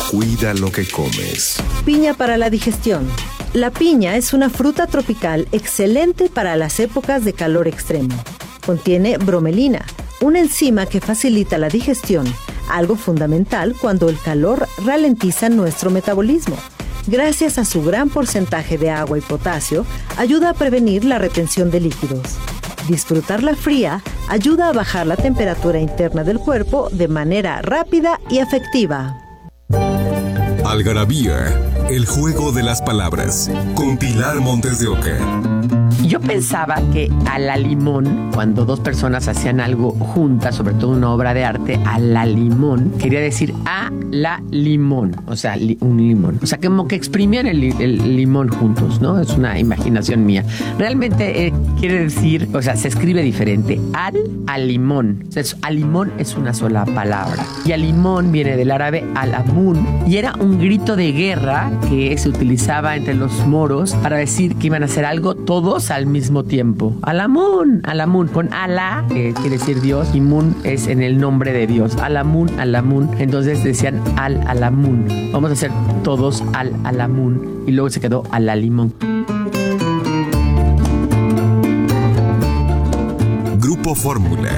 Cuida lo que comes. Piña para la digestión. La piña es una fruta tropical excelente para las épocas de calor extremo. Contiene bromelina, una enzima que facilita la digestión, algo fundamental cuando el calor ralentiza nuestro metabolismo. Gracias a su gran porcentaje de agua y potasio, ayuda a prevenir la retención de líquidos. Disfrutarla fría ayuda a bajar la temperatura interna del cuerpo de manera rápida y efectiva. Algarabía, el juego de las palabras, con Pilar Montes de Oca. Yo pensaba que a la limón, cuando dos personas hacían algo juntas, sobre todo una obra de arte, a la limón, quería decir a la limón, o sea, un limón. O sea, como que exprimían el limón juntos, ¿no? Es una imaginación mía. Realmente quiere decir, o sea, se escribe diferente. Al limón. O sea, al limón es una sola palabra. Y al limón viene del árabe al-amun, y era un grito de guerra que se utilizaba entre los moros para decir que iban a hacer algo todos al mismo tiempo. Al-amun, con Alá, que quiere decir Dios, y Mun es en el nombre de Dios. Al-amun. Entonces decían al-amun. Vamos a hacer todos al-amun. Y luego se quedó al-limón. Grupo Fórmula.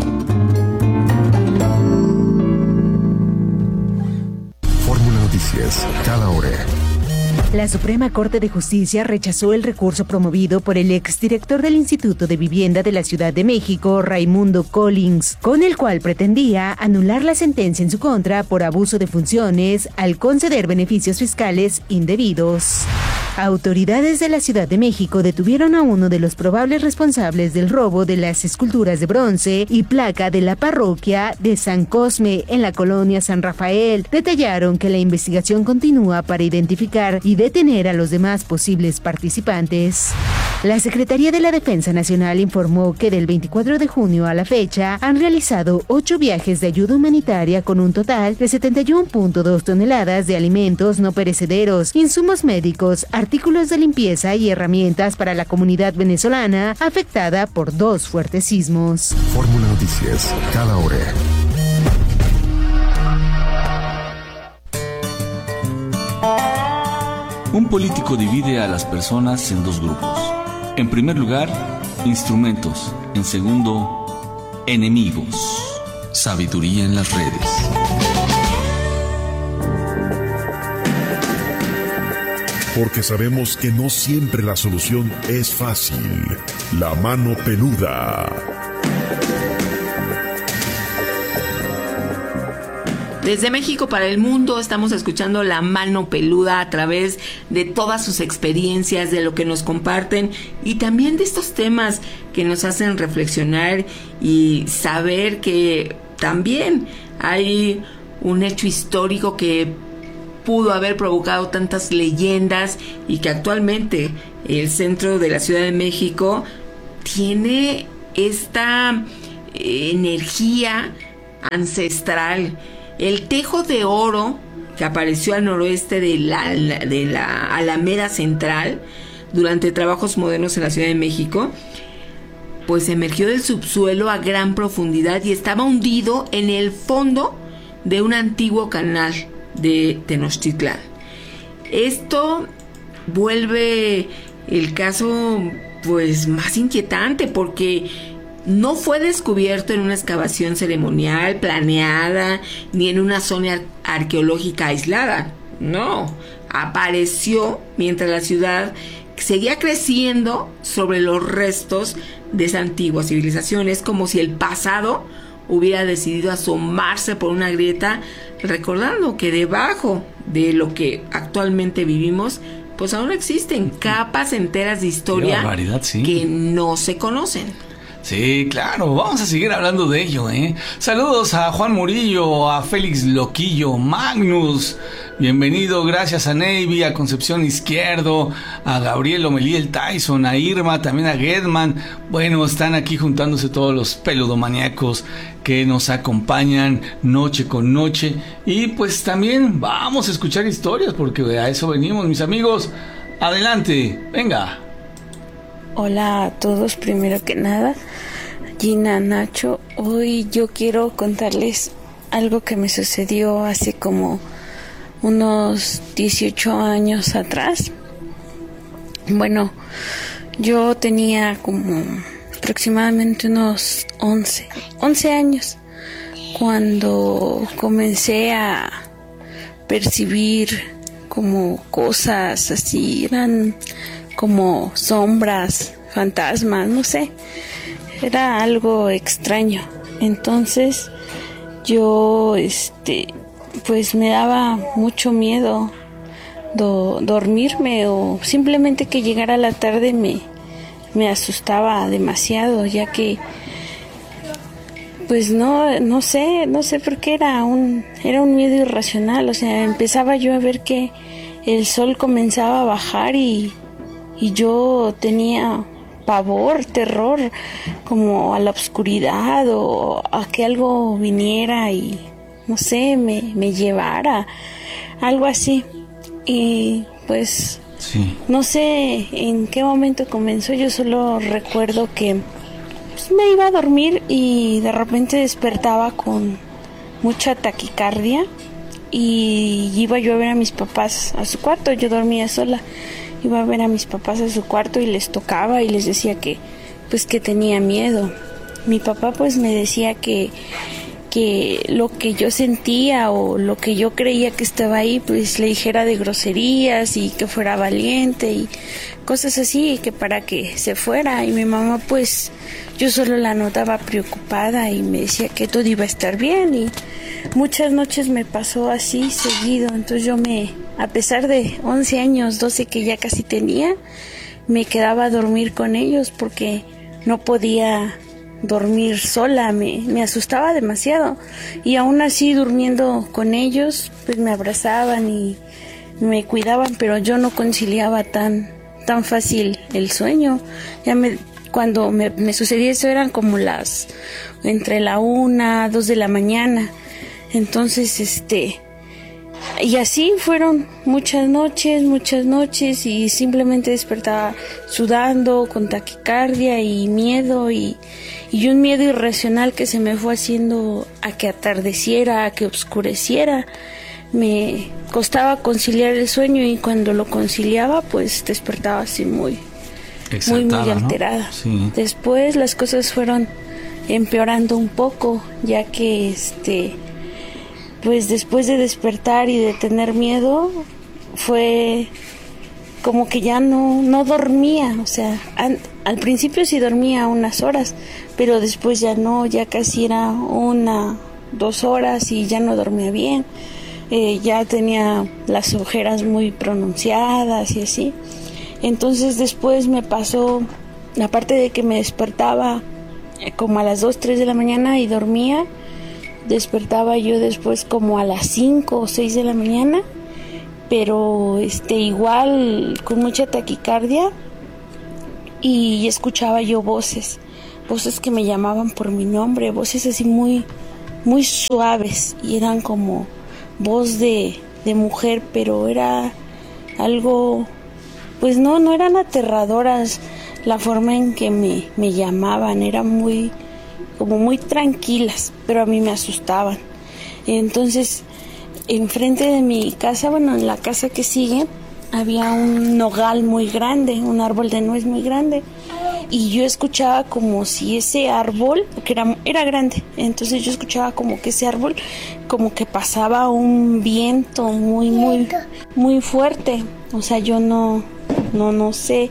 Fórmula Noticias, cada hora. La Suprema Corte de Justicia rechazó el recurso promovido por el exdirector del Instituto de Vivienda de la Ciudad de México, Raimundo Collins, con el cual pretendía anular la sentencia en su contra por abuso de funciones al conceder beneficios fiscales indebidos. Autoridades de la Ciudad de México detuvieron a uno de los probables responsables del robo de las esculturas de bronce y placa de la parroquia de San Cosme en la colonia San Rafael. Detallaron que la investigación continúa para identificar y detener a los demás posibles participantes. La Secretaría de la Defensa Nacional informó que del 24 de junio a la fecha han realizado 8 viajes de ayuda humanitaria con un total de 71.2 toneladas de alimentos no perecederos, insumos médicos, artículos de limpieza y herramientas para la comunidad venezolana afectada por 2 fuertes sismos. Fórmula Noticias, cada hora. Un político divide a las personas en 2 grupos. En primer lugar, instrumentos. En segundo, enemigos. Sabiduría en las redes. Porque sabemos que no siempre la solución es fácil. La mano peluda. Desde México para el mundo estamos escuchando La Mano Peluda a través de todas sus experiencias, de lo que nos comparten y también de estos temas que nos hacen reflexionar y saber que también hay un hecho histórico que pudo haber provocado tantas leyendas y que actualmente el centro de la Ciudad de México tiene esta energía ancestral. El tejo de oro que apareció al noroeste de la Alameda Central durante trabajos modernos en la Ciudad de México, pues emergió del subsuelo a gran profundidad y estaba hundido en el fondo de un antiguo canal de Tenochtitlán. Esto vuelve el caso pues más inquietante porque no fue descubierto en una excavación ceremonial planeada ni en una zona arqueológica aislada. No, apareció mientras la ciudad seguía creciendo sobre los restos de esa antigua civilización. Es como si el pasado hubiera decidido asomarse por una grieta, recordando que debajo de lo que actualmente vivimos, pues aún existen capas enteras de historia que no se conocen. Sí, claro, vamos a seguir hablando de ello, ¿eh? Saludos a Juan Murillo, a Félix Loquillo, Magnus, bienvenido, gracias a Navy, a Concepción Izquierdo, a Gabriel Omelí, el Tyson, a Irma, también a Gedman. Bueno, están aquí juntándose todos los peludomaniacos que nos acompañan noche con noche. Y pues también vamos a escuchar historias, porque a eso venimos, mis amigos. Adelante, venga. Hola a todos, primero que nada, Gina, Nacho, hoy yo quiero contarles algo que me sucedió hace como unos 18 años atrás. Bueno, yo tenía como aproximadamente unos 11 años cuando comencé a percibir como cosas así, eran como sombras, fantasmas, no sé, era algo extraño. Entonces yo pues me daba mucho miedo dormirme, o simplemente que llegara la tarde me asustaba demasiado, ya que pues no sé por qué era un miedo irracional. O sea, empezaba yo a ver que el sol comenzaba a bajar y yo tenía pavor, terror, como a la oscuridad o a que algo viniera y no sé, me llevara, algo así. Y pues sí, no sé en qué momento comenzó. Yo solo recuerdo que pues, me iba a dormir y de repente despertaba con mucha taquicardia y iba yo a ver a mis papás a su cuarto. Yo dormía sola, iba a ver a mis papás a su cuarto y les tocaba y les decía que pues que tenía miedo. Mi papá pues me decía que lo que yo sentía o lo que yo creía que estaba ahí, pues le dijera de groserías y que fuera valiente y cosas así, y que para que se fuera. Y mi mamá pues yo solo la notaba preocupada y me decía que todo iba a estar bien, y muchas noches me pasó así seguido. Entonces yo a pesar de 11 años, 12 que ya casi tenía, me quedaba a dormir con ellos porque no podía dormir sola, me asustaba demasiado, y aún así durmiendo con ellos pues me abrazaban y me cuidaban, pero yo no conciliaba tan fácil el sueño. Cuando me sucedía eso eran como entre la 1, 2 de la mañana. Entonces y así fueron muchas noches, y simplemente despertaba sudando, con taquicardia y miedo, y un miedo irracional que se me fue haciendo a que atardeciera, a que oscureciera. Me costaba conciliar el sueño, y cuando lo conciliaba pues despertaba así muy alterada, ¿no? Sí. Después las cosas fueron empeorando un poco, ya que pues después de despertar y de tener miedo, fue como que ya no dormía. O sea, al principio sí dormía unas horas, pero después ya no, ya casi era 1, 2 horas y ya no dormía bien. Ya tenía las ojeras muy pronunciadas y así. Entonces después me pasó, aparte de que me despertaba como a las 2, 3 de la mañana y dormía, despertaba yo después como a las 5 o 6 de la mañana, pero igual con mucha taquicardia, y escuchaba yo voces que me llamaban por mi nombre, voces así muy suaves, y eran como voz de mujer, pero era algo, pues no eran aterradoras la forma en que me llamaban, eran muy tranquilas, pero a mí me asustaban. Entonces, enfrente de mi casa, en la casa que sigue, había un nogal muy grande, un árbol de nuez muy grande, y yo escuchaba como si ese árbol, que era grande, entonces yo escuchaba como que ese árbol, como que pasaba un viento muy fuerte. O sea, yo no sé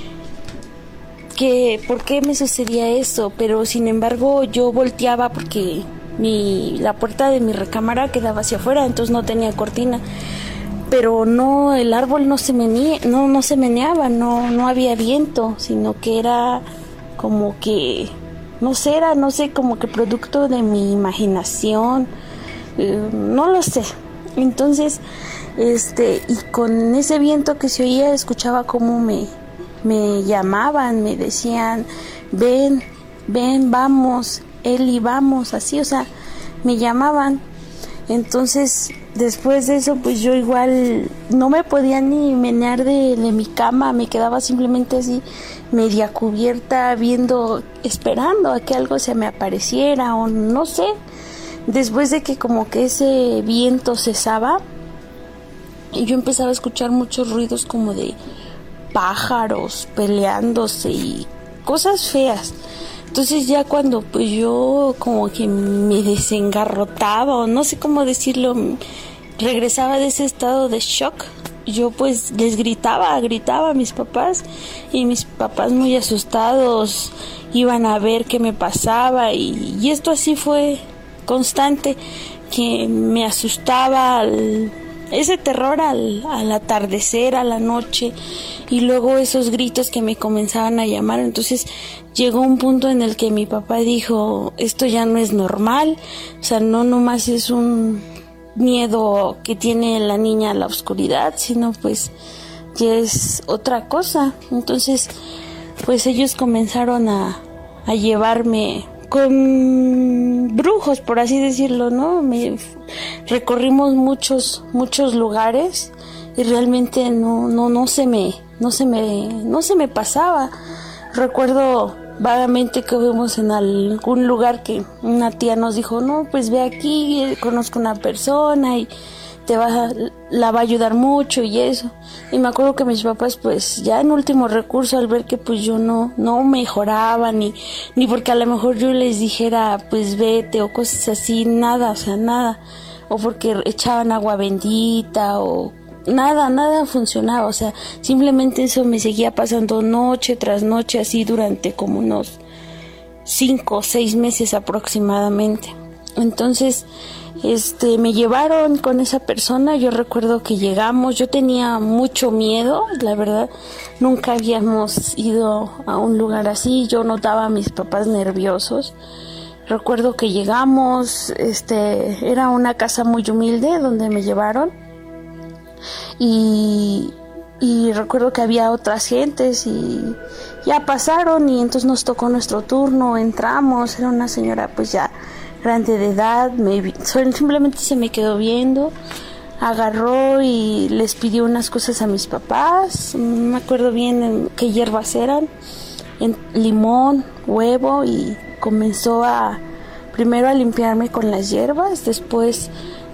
por qué me sucedía eso, pero sin embargo yo volteaba porque la puerta de mi recámara quedaba hacia afuera, entonces no tenía cortina, pero no, el árbol no se meneaba, no había viento, sino que era como que no sé, como que producto de mi imaginación, no lo sé. Entonces y con ese viento que se oía, escuchaba cómo me llamaban, me decían, ven, vamos, Eli, vamos, así, o sea, me llamaban. Entonces, después de eso, pues yo igual no me podía ni menear de mi cama, me quedaba simplemente así, media cubierta, esperando a que algo se me apareciera, o no sé. Después de que como que ese viento cesaba, y yo empezaba a escuchar muchos ruidos como de pájaros peleándose y cosas feas. Entonces ya cuando pues yo como que me desengarrotaba, o no sé cómo decirlo, regresaba de ese estado de shock, yo pues les gritaba a mis papás, y mis papás muy asustados iban a ver qué me pasaba, y esto así fue constante, que me asustaba ese terror al atardecer, a la noche, y luego esos gritos que me comenzaban a llamar. Entonces llegó un punto en el que mi papá dijo, esto ya no es normal, o sea, no nomás es un miedo que tiene la niña a la oscuridad, sino pues ya es otra cosa. Entonces pues ellos comenzaron a llevarme con brujos, por así decirlo, ¿no? Recorrimos muchos lugares y realmente no se me pasaba. Recuerdo vagamente que fuimos en algún lugar que una tía nos dijo, no, pues ve aquí, conozco una persona y la va a ayudar mucho y eso. Y me acuerdo que mis papás pues ya en último recurso, al ver que pues yo no mejoraba, ni porque a lo mejor yo les dijera pues vete o cosas así, nada, o sea, nada, o porque echaban agua bendita o nada funcionaba, o sea, simplemente eso me seguía pasando noche tras noche, así durante como unos 5 o 6 meses aproximadamente. Entonces me llevaron con esa persona. Yo recuerdo que llegamos, yo tenía mucho miedo, la verdad, nunca habíamos ido a un lugar así, yo notaba a mis papás nerviosos. Recuerdo que llegamos, era una casa muy humilde donde me llevaron, y recuerdo que había otras gentes y ya pasaron, y entonces nos tocó nuestro turno, entramos, era una señora pues ya grande de edad, simplemente se me quedó viendo, agarró y les pidió unas cosas a mis papás, no me acuerdo bien qué hierbas eran, limón, huevo, y comenzó primero a limpiarme con las hierbas, después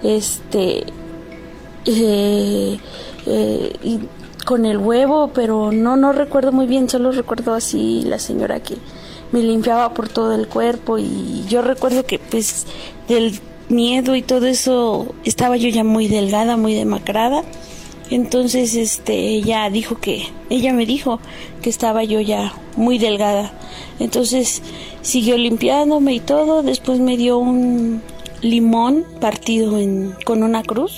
y con el huevo, pero no recuerdo muy bien, solo recuerdo así la señora que me limpiaba por todo el cuerpo, y yo recuerdo que pues del miedo y todo eso estaba yo ya muy delgada, muy demacrada. Entonces ella me dijo que estaba yo ya muy delgada. Entonces siguió limpiándome y todo, después me dio un limón partido con una cruz.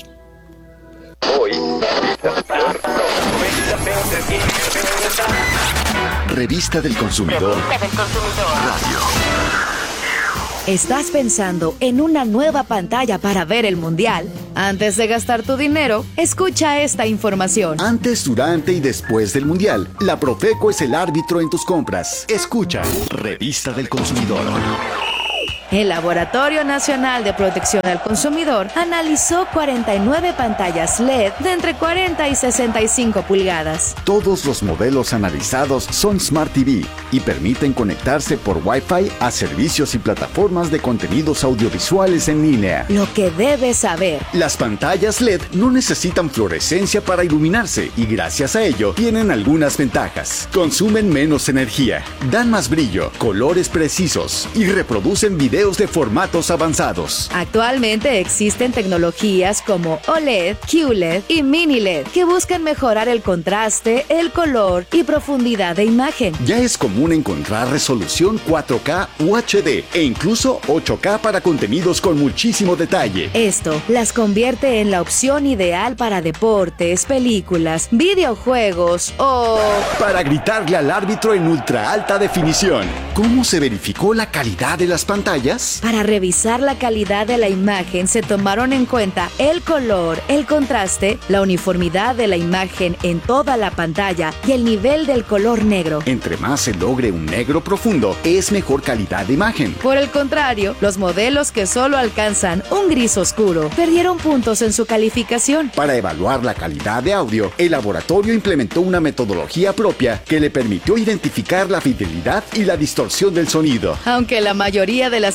Revista del Consumidor. Radio. ¿Estás pensando en una nueva pantalla para ver el Mundial? Antes de gastar tu dinero, escucha esta información. Antes, durante y después del Mundial, la Profeco es el árbitro en tus compras. Escucha. Revista del Consumidor. El Laboratorio Nacional de Protección al Consumidor analizó 49 pantallas LED de entre 40 y 65 pulgadas. Todos los modelos analizados son Smart TV y permiten conectarse por Wi-Fi a servicios y plataformas de contenidos audiovisuales en línea. Lo que debes saber: las pantallas LED no necesitan fluorescencia para iluminarse y gracias a ello tienen algunas ventajas. Consumen menos energía, dan más brillo, colores precisos y reproducen videos de formatos avanzados. Actualmente existen tecnologías como OLED, QLED y Mini LED que buscan mejorar el contraste, el color y profundidad de imagen. Ya es común encontrar resolución 4K UHD e incluso 8K para contenidos con muchísimo detalle. Esto las convierte en la opción ideal para deportes, películas, videojuegos o para gritarle al árbitro en ultra alta definición. ¿Cómo se verificó la calidad de las pantallas? Para revisar la calidad de la imagen se tomaron en cuenta el color, el contraste, la uniformidad de la imagen en toda la pantalla y el nivel del color negro. Entre más se logre un negro profundo, es mejor calidad de imagen. Por el contrario, los modelos que solo alcanzan un gris oscuro perdieron puntos en su calificación. Para evaluar la calidad de audio, el laboratorio implementó una metodología propia que le permitió identificar la fidelidad y la distorsión del sonido. Aunque la mayoría de las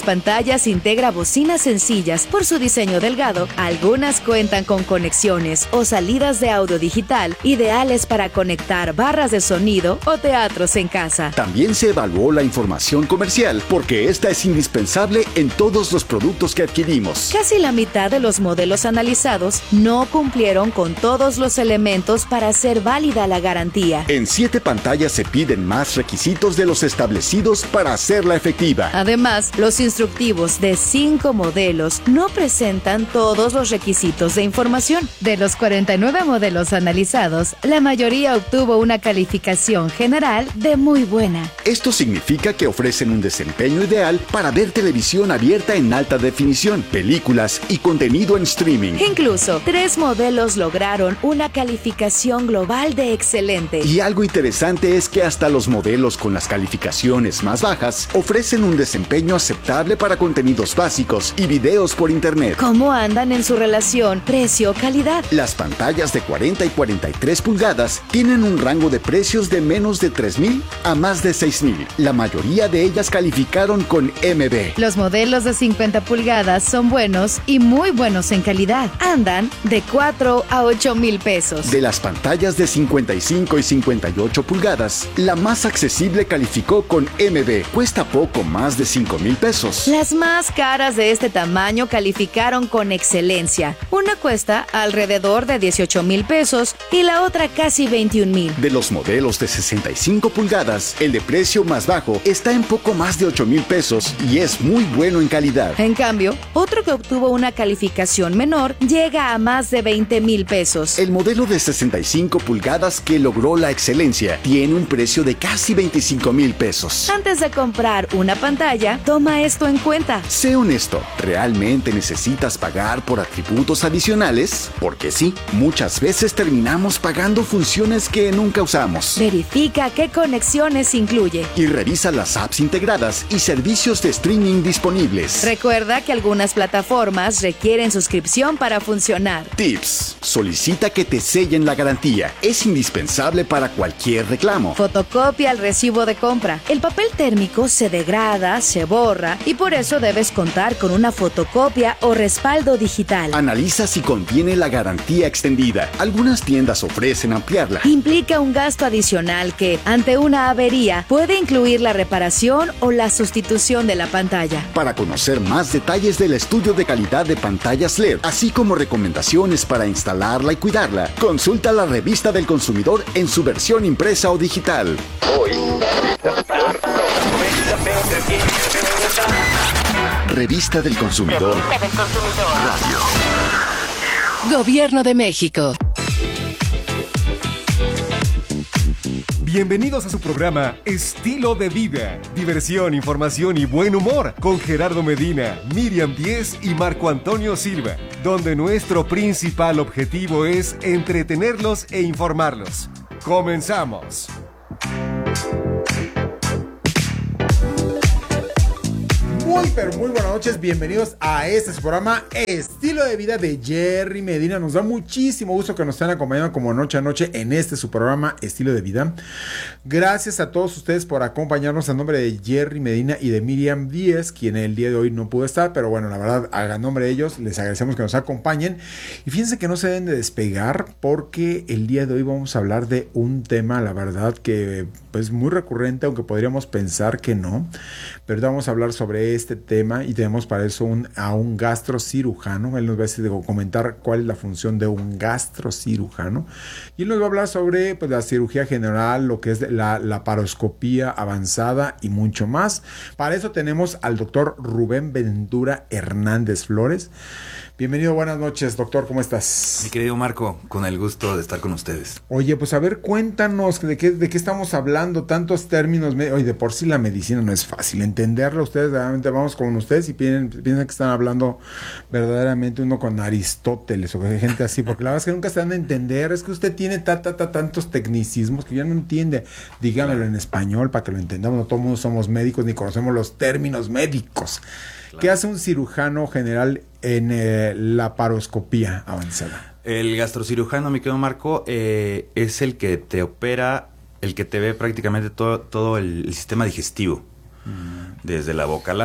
las pantallas integra bocinas sencillas por su diseño delgado. Algunas cuentan con conexiones o salidas de audio digital ideales para conectar barras de sonido o teatros en casa. También se evaluó la información comercial porque esta es indispensable en todos los productos que adquirimos. Casi la mitad de los modelos analizados no cumplieron con todos los elementos para hacer válida la garantía. En 7 pantallas se piden más requisitos de los establecidos para hacerla efectiva. Además, los instructivos de 5 modelos no presentan todos los requisitos de información. De los 49 modelos analizados, la mayoría obtuvo una calificación general de muy buena. Esto significa que ofrecen un desempeño ideal para ver televisión abierta en alta definición, películas y contenido en streaming. Incluso, 3 modelos lograron una calificación global de excelente. Y algo interesante es que hasta los modelos con las calificaciones más bajas ofrecen un desempeño aceptable para contenidos básicos y videos por internet. ¿Cómo andan en su relación precio-calidad? Las pantallas de 40 y 43 pulgadas tienen un rango de precios de menos de 3,000 a más de 6,000. La mayoría de ellas calificaron con MB. Los modelos de 50 pulgadas son buenos y muy buenos en calidad. Andan de 4 a 8,000 pesos. De las pantallas de 55 y 58 pulgadas, la más accesible calificó con MB. Cuesta poco más de 5,000 pesos. Las más caras de este tamaño calificaron con excelencia. Una cuesta alrededor de 18,000 pesos y la otra casi 21,000. De los modelos de 65 pulgadas, el de precio más bajo está en poco más de 8,000 pesos y es muy bueno en calidad. En cambio, otro que obtuvo una calificación menor llega a más de 20,000 pesos. El modelo de 65 pulgadas que logró la excelencia tiene un precio de casi 25,000 pesos. Antes de comprar una pantalla, toma esto en cuenta. Sé honesto, ¿realmente necesitas pagar por atributos adicionales? Porque sí, muchas veces terminamos pagando funciones que nunca usamos. Verifica qué conexiones incluye. Y revisa las apps integradas y servicios de streaming disponibles. Recuerda que algunas plataformas requieren suscripción para funcionar. Tips: solicita que te sellen la garantía. Es indispensable para cualquier reclamo. Fotocopia el recibo de compra. El papel térmico se degrada, se borra y por eso debes contar con una fotocopia o respaldo digital. Analiza si contiene la garantía extendida. Algunas tiendas ofrecen ampliarla. Implica un gasto adicional que, ante una avería, puede incluir la reparación o la sustitución de la pantalla. Para conocer más detalles del estudio de calidad de pantallas LED, así como recomendaciones para instalarla y cuidarla, consulta la Revista del Consumidor en su versión impresa o digital. Revista del Consumidor. Radio. Gobierno de México. Bienvenidos a su programa Estilo de Vida. Diversión, información y buen humor con Gerardo Medina, Miriam Díez y Marco Antonio Silva, donde nuestro principal objetivo es entretenerlos e informarlos. ¡Comenzamos! Muy buenas noches, bienvenidos a este su programa Estilo de Vida de Jerry Medina. Nos da muchísimo gusto que nos estén acompañando como noche a noche en este su programa Estilo de Vida. Gracias a todos ustedes por acompañarnos a nombre de Jerry Medina y de Miriam Díez, quien el día de hoy no pudo estar, pero bueno, la verdad, a nombre de ellos les agradecemos que nos acompañen. Y fíjense que no se deben de despegar porque el día de hoy vamos a hablar de un tema, la verdad, que pues muy recurrente, aunque podríamos pensar que no, pero vamos a hablar sobre este tema y tenemos para eso a un gastrocirujano. Él nos va a comentar cuál es la función de un gastrocirujano y él nos va a hablar sobre pues, la cirugía general, lo que es la laparoscopía avanzada y mucho más. Para eso tenemos al doctor Rubén Ventura Hernández Flores. Bienvenido, buenas noches, doctor, ¿cómo estás? Mi querido Marco, con el gusto de estar con ustedes. Oye, pues a ver, cuéntanos de qué estamos hablando, tantos términos. Oye, de por sí la medicina no es fácil entenderla. Ustedes realmente vamos con ustedes y piensan que están hablando verdaderamente uno con Aristóteles o con gente así, porque la verdad es que nunca se dan a entender. Es que usted tiene tantos tecnicismos que ya no entiende. Dígamelo en español para que lo entendamos. No todo el mundo somos médicos ni conocemos los términos médicos. Claro. ¿Qué hace un cirujano general en laparoscopía avanzada? El gastrocirujano, mi querido Marco, es el que te opera, el que te ve prácticamente todo el sistema digestivo, desde la boca al ano.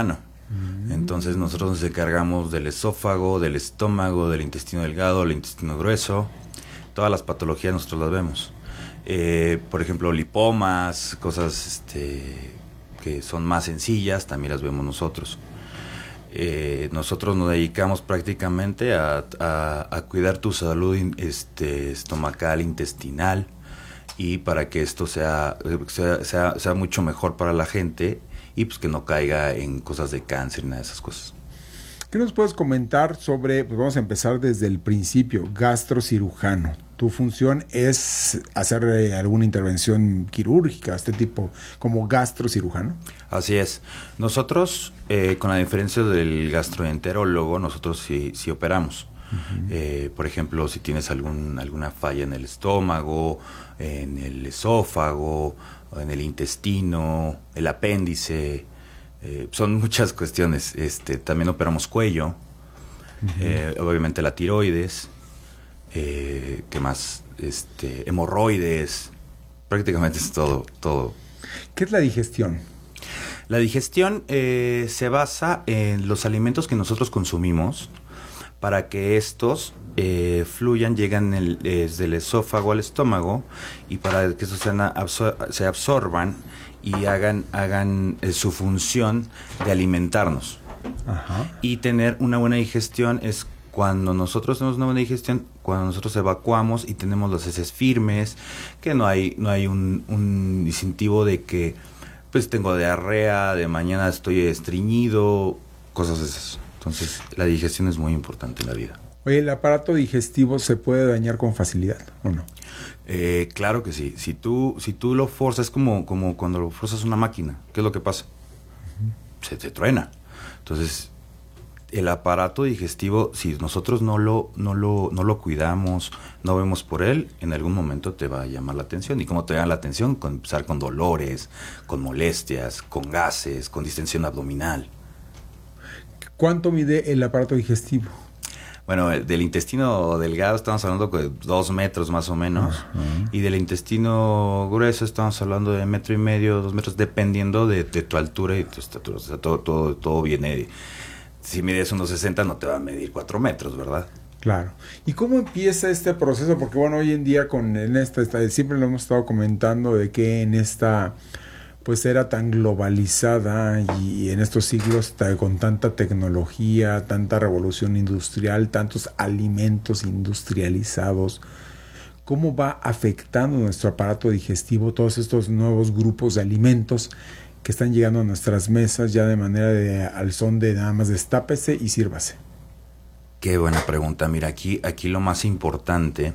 Entonces nosotros nos encargamos del esófago, del estómago, del intestino delgado, del intestino grueso. Todas las patologías nosotros las vemos. Por ejemplo, lipomas, cosas que son más sencillas, también las vemos nosotros. Nosotros nos dedicamos prácticamente a cuidar tu salud estomacal, intestinal, y para que esto sea mucho mejor para la gente y pues que no caiga en cosas de cáncer y nada de esas cosas. ¿Qué nos puedes comentar sobre, pues vamos a empezar desde el principio, gastrocirujano? Tu función es hacer alguna intervención quirúrgica, este tipo, como gastrocirujano. Así es. Nosotros, con la diferencia del gastroenterólogo, nosotros sí operamos. Uh-huh. Por ejemplo, si tienes alguna falla en el estómago, en el esófago, en el intestino, el apéndice, son muchas cuestiones. También operamos cuello, uh-huh. Obviamente la tiroides, ¿qué más? Hemorroides, prácticamente es todo. ¿Qué es la digestión? La digestión se basa en los alimentos que nosotros consumimos para que estos fluyan, llegan desde el esófago al estómago, y para que estos se absorban y hagan su función de alimentarnos. Ajá. Y tener una buena digestión es cuando nosotros tenemos una buena digestión, cuando nosotros evacuamos y tenemos las heces firmes, que no hay un distintivo de que pues tengo diarrea, de mañana estoy estreñido, cosas de esas. Entonces la digestión es muy importante en la vida. Oye, ¿el aparato digestivo se puede dañar con facilidad o no? Claro que sí. Si tú lo forzas, es como cuando lo forzas una máquina. ¿Qué es lo que pasa? Uh-huh. Se truena. Entonces, el aparato digestivo, si nosotros no lo cuidamos, no vemos por él, en algún momento te va a llamar la atención. ¿Y cómo te llama la atención? Con empezar con dolores, con molestias, con gases, con distensión abdominal. ¿Cuánto mide el aparato digestivo? Bueno, del intestino delgado estamos hablando de 2 metros más o menos. Uh-huh. Y del intestino grueso estamos hablando de 1.5 metros, 2 metros, dependiendo de tu altura y tu estatura. O sea, todo viene. Si mides 1.60 no te va a medir 4 metros, ¿verdad? Claro. ¿Y cómo empieza este proceso? Porque bueno, hoy en día siempre lo hemos estado comentando de que en esta pues era tan globalizada y en estos siglos con tanta tecnología, tanta revolución industrial, tantos alimentos industrializados, ¿cómo va afectando nuestro aparato digestivo todos estos nuevos grupos de alimentos que están llegando a nuestras mesas ya de manera al son de nada más destápese y sírvase? Qué buena pregunta. Mira, aquí lo más importante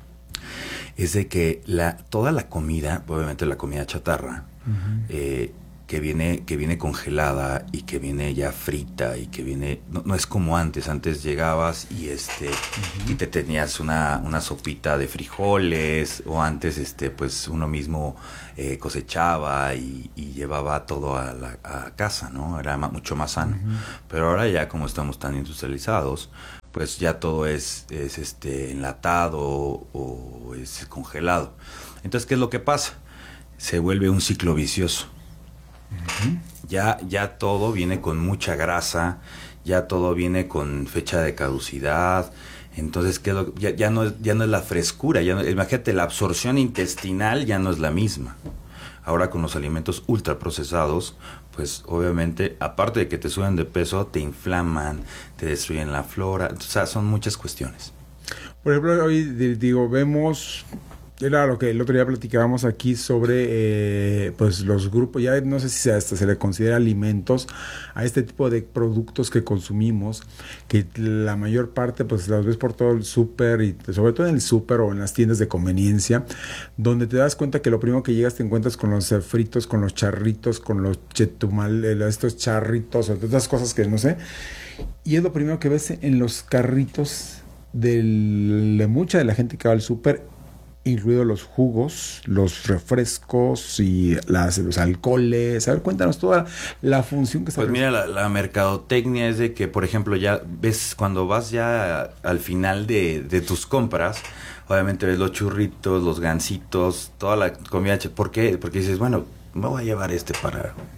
es de que toda la comida, obviamente la comida chatarra, uh-huh. Que viene congelada y que viene ya frita y que viene, no es como antes llegabas y uh-huh. y te tenías una sopita de frijoles, o antes pues uno mismo cosechaba y llevaba todo a casa, ¿no? Era mucho más sano. Uh-huh. Pero ahora ya como estamos tan industrializados, pues ya todo es enlatado o es congelado. Entonces, ¿qué es lo que pasa? Se vuelve un ciclo vicioso. Uh-huh. Ya todo viene con mucha grasa, ya todo viene con fecha de caducidad. Entonces, ya no es la frescura. Imagínate, la absorción intestinal ya no es la misma. Ahora con los alimentos ultraprocesados, pues obviamente, aparte de que te suben de peso, te inflaman, te destruyen la flora. O sea, son muchas cuestiones. Por ejemplo, hoy vemos, era lo que el otro día platicábamos aquí sobre pues los grupos, ya no sé si hasta se le considera alimentos a este tipo de productos que consumimos, que la mayor parte pues las ves por todo el súper, y sobre todo en el súper o en las tiendas de conveniencia, donde te das cuenta que lo primero que llegas te encuentras con los fritos, con los charritos, con los chetumal, estos charritos, o estas cosas que no sé, y es lo primero que ves en los carritos de mucha de la gente que va al súper, incluidos los jugos, los refrescos y los alcoholes. A ver, cuéntanos toda la función que está. Pues mira, la mercadotecnia es de que, por ejemplo, ya ves, cuando vas ya al final de tus compras, obviamente ves los churritos, los gansitos, toda la comida. ¿Por qué? Porque dices, bueno, me voy a llevar para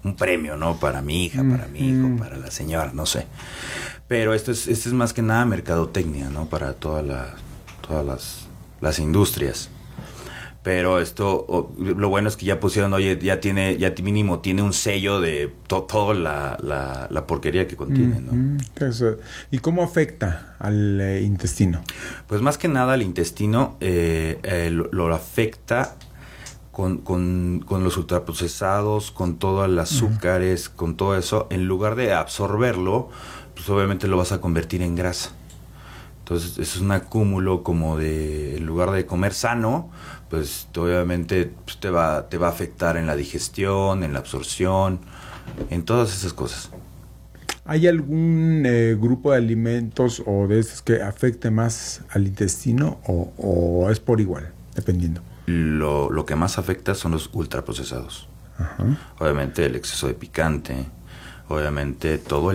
un premio, ¿no? Para mi hija, para mi hijo, para la señora, no sé. Pero esto es más que nada mercadotecnia, ¿no? Para todas las industrias. Pero esto, lo bueno es que ya pusieron, oye, ya mínimo tiene un sello de toda la porquería que contiene, ¿no? ¿Y cómo afecta al intestino? Pues más que nada al intestino lo afecta con los ultraprocesados, con todos los azúcares, con todo eso. En lugar de absorberlo, pues obviamente lo vas a convertir en grasa. Entonces es un acúmulo como de, en lugar de comer sano, pues obviamente pues, te va a afectar en la digestión, en la absorción, en todas esas cosas. ¿Hay algún grupo de alimentos o de estos que afecte más al intestino o es por igual, dependiendo? Lo que más afecta son los ultraprocesados. Ajá. Obviamente el exceso de picante, obviamente todo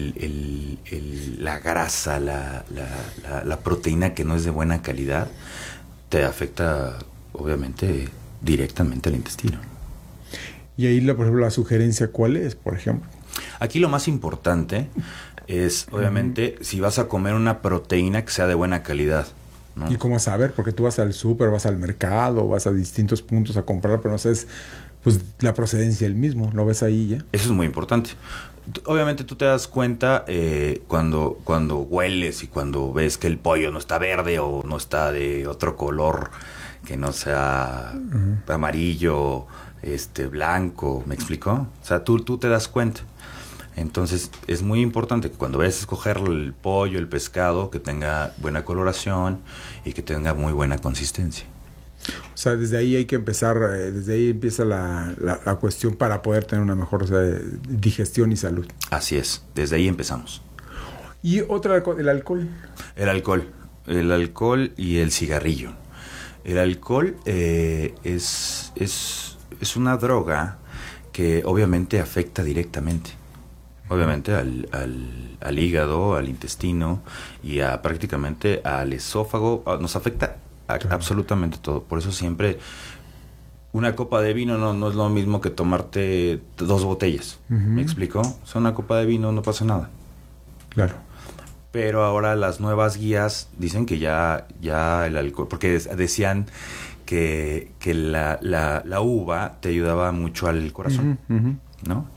la grasa, la proteína que no es de buena calidad, te afecta obviamente directamente al intestino. Y ahí, por ejemplo, la sugerencia, ¿cuál es, por ejemplo? Aquí lo más importante es, obviamente, si vas a comer una proteína que sea de buena calidad, ¿no? ¿Y cómo saber? Porque tú vas al súper, vas al mercado, vas a distintos puntos a comprar, pero no sabes pues la procedencia del mismo, ¿lo ves ahí ya? Eso es muy importante. Obviamente tú te das cuenta cuando hueles y cuando ves que el pollo no está verde o no está de otro color que no sea amarillo, blanco, ¿me explicó? O sea, tú te das cuenta. Entonces es muy importante que cuando vayas a escoger el pollo, el pescado, que tenga buena coloración y que tenga muy buena consistencia. O sea, desde ahí hay que empezar, desde ahí empieza la cuestión para poder tener una mejor digestión y salud. Así es, desde ahí empezamos. ¿Y otra, el alcohol? El alcohol y el cigarrillo. El alcohol es una droga que obviamente afecta directamente. Obviamente al hígado, al intestino y prácticamente al esófago. Nos afecta absolutamente todo. Por eso siempre una copa de vino no es lo mismo que tomarte 2 botellas. ¿Me explico? O sea, una copa de vino no pasa nada. Claro. Pero ahora las nuevas guías dicen que ya el alcohol, porque decían que la uva te ayudaba mucho al corazón, ¿no?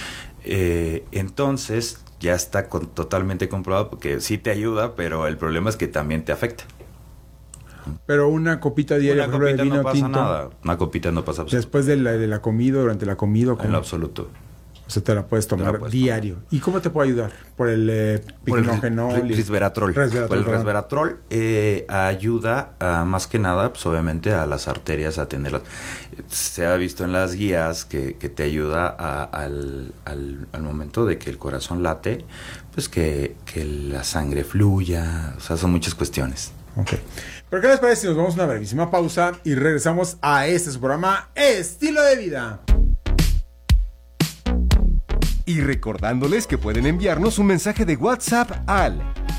Entonces ya está totalmente comprobado porque sí te ayuda, pero el problema es que también te afecta. Pero una copita diaria una copita de vino no pasa tinto, nada. Una copita no pasa absolutamente. Después de la comida, durante la comida. En lo absoluto. O sea, te la puedes tomar diario. ¿Y cómo te puede ayudar? ¿Por el picnogenol? Por el resveratrol. Por el resveratrol ayuda más que nada, pues obviamente, a las arterias a tenerlas. Se ha visto en las guías que te ayuda al momento de que el corazón late, pues que la sangre fluya. O sea, son muchas cuestiones. Ok. ¿Pero qué les parece si nos vamos a una brevísima pausa y regresamos a su programa Estilo de Vida? Y recordándoles que pueden enviarnos un mensaje de WhatsApp al